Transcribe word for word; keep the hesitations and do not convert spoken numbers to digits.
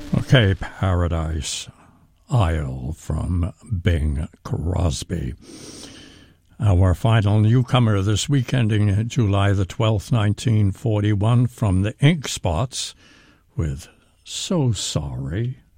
Okay, Paradise Isle from Bing Crosby. Our final newcomer this week, ending July the twelfth, nineteen forty-one, from the Ink Spots with So Sorry.